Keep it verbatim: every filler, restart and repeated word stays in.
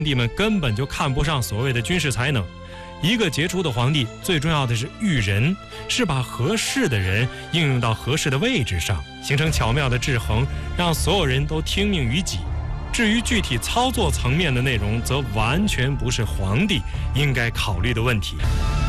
帝们根本就看不上所谓的军事才能。一个杰出的皇帝，最重要的是育人，是把合适的人应用到合适的位置上，形成巧妙的制衡，让所有人都听命于己。至于具体操作层面的内容，则完全不是皇帝应该考虑的问题。